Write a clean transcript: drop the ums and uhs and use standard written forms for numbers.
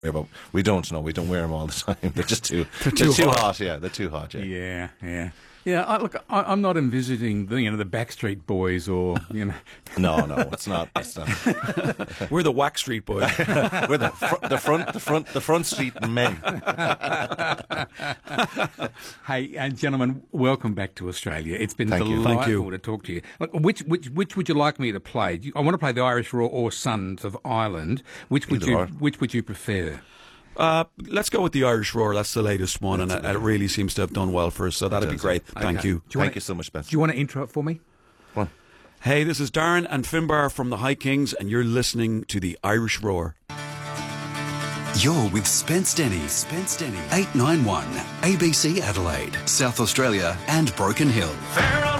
Yeah, but we don't know. We don't wear them all the time. They're just they're too hot. Yeah, they're too hot. Yeah. Yeah. I'm not envisaging the Backstreet Boys or No, it's not. It's not. We're the Whack Street Boys. We're the front street men. Hey, gentlemen, welcome back to Australia. It's been Thank you. delightful to talk to you. Look, which would you like me to play? I want to play the Irish Roar or Sons of Ireland. Which would you prefer? Let's go with the Irish Roar. That's the latest one, and it really seems to have done well for us, so that'd be great. Thank you. Thank you so much, Spencer. Do you want to intro it for me? Come on. Hey, this is Darren and Finbar from the High Kings, and you're listening to the Irish Roar. You're with Spence Denny, 891 ABC Adelaide, South Australia and Broken Hill. Farrell